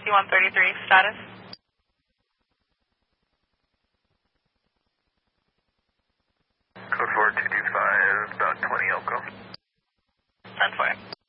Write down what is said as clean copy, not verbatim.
5133, status. Code 4225, about 20 Elko. 10-4.